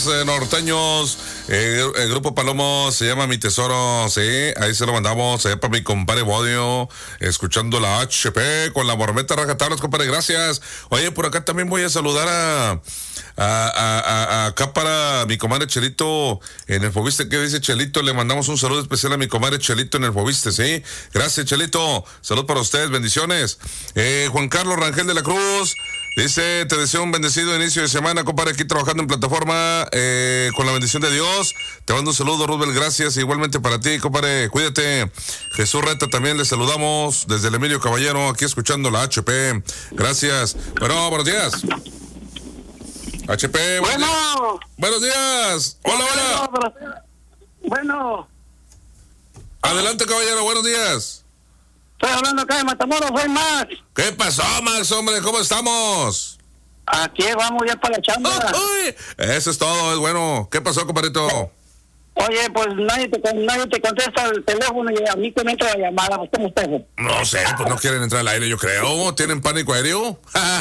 Norteños, el grupo Palomo se llama Mi Tesoro, sí, ahí se lo mandamos, para mi compadre Bodio, escuchando la HP con la bormeta rajatablas, compadre, gracias. Oye, por acá también voy a saludar acá para mi comadre Chelito en el Fobiste. ¿Qué dice Chelito? Le mandamos un saludo especial a mi comadre Chelito en el Fobiste, sí, gracias Chelito, salud para ustedes, bendiciones. Juan Carlos Rangel de la Cruz dice, te deseo un bendecido inicio de semana, compadre, aquí trabajando en plataforma, con la bendición de Dios. Te mando un saludo, Rubel, gracias. Igualmente para ti, compadre, cuídate. Jesús Reta también le saludamos desde el Emilio Caballero, aquí escuchando la HP. Gracias. Bueno, buenos días. HP, bueno. Buenos días. Hola, hola. Bueno. Adelante, caballero, buenos días. Estoy hablando acá de Matamoros, soy Max. ¿Qué pasó, Max, hombre? ¿Cómo estamos? Aquí vamos ya para la chamba. Uy, eso es todo, es bueno. ¿Qué pasó, compadrito? Oye, pues nadie te contesta el teléfono y a mí que me entra la llamada. ¿Cómo estás? No sé, pues no quieren entrar al aire, yo creo. ¿Tienen pánico aéreo?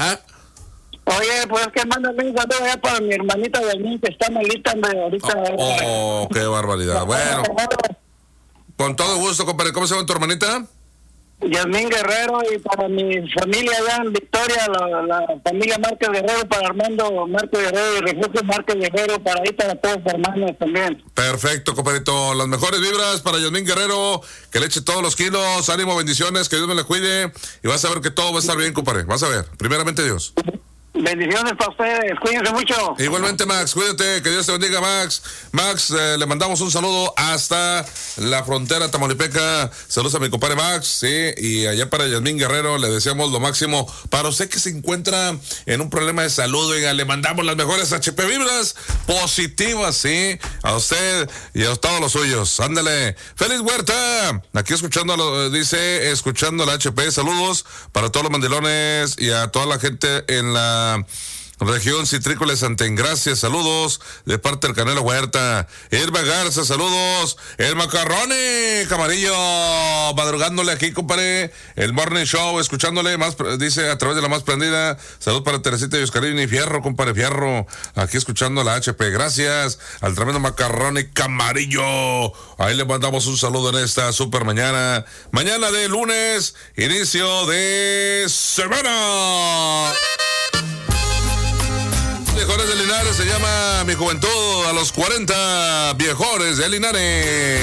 Oye, pues es que mándame un saludo allá para mi hermanita Yasmín, que está malita, hombre, ahorita. Oh, qué barbaridad. Bueno, con todo gusto, compadre. ¿Cómo se llama tu hermanita? Yasmín Guerrero, y para mi familia allá en Victoria, la familia Márquez Guerrero, para Armando Márquez Guerrero y Refugio Márquez Guerrero, para ahí para todos los hermanos también. Perfecto, compadrito. Las mejores vibras para Yasmín Guerrero, que le eche todos los kilos, ánimo, bendiciones, que Dios me le cuide, y vas a ver que todo va a estar bien, compadre. Vas a ver, primeramente Dios. Bendiciones para ustedes, cuídense mucho. Igualmente, Max, cuídate, que Dios te bendiga, Max. Max, le mandamos un saludo hasta la frontera tamaulipeca. Saludos a mi compadre Max, sí, y allá para Yasmín Guerrero le deseamos lo máximo. Para usted que se encuentra en un problema de salud, oiga, le mandamos las mejores HP vibras positivas, sí, a usted y a todos los suyos. Ándale. Félix Huerta, aquí escuchando, dice, escuchando la HP. Saludos para todos los mandilones y a toda la gente en la región citrícola de Santa Engracia, saludos de parte del Canelo Huerta. Irma Garza, saludos. El Macarrone Camarillo, madrugándole aquí, compadre. El Morning Show, escuchándole más, dice, a través de la más prendida. Salud para Teresita y Oscarín y Fierro, compadre Fierro. Aquí escuchando la HP. Gracias al tremendo Macarrone Camarillo. Ahí le mandamos un saludo en esta super mañana. Mañana de lunes, inicio de semana. Viejores de Linares se llama Mi Juventud a los 40 Viejores de Linares.